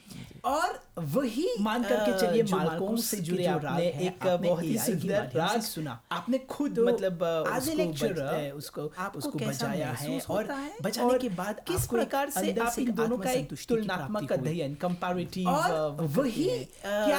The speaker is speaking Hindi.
और वही मान करके चलिए मालकों से जुड़े आपने एक बहुत ही सुंदर राग सुना, आपने खुद मतलब as a lecturer, उसको कैसा बजाया है महसूस और होता है? बजाने और के बाद किस किस प्रकार प्रकार से अंदर आप से इन एक दोनों का एक आत्मसंतुष्टि की तुलनात्मक प्राप्ति हुई? अध्ययन कंपैरेटिव और वही क्या